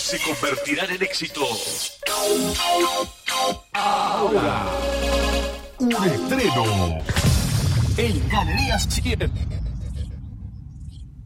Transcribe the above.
se convertirán en éxito. Ahora, un estreno en Galerías 100.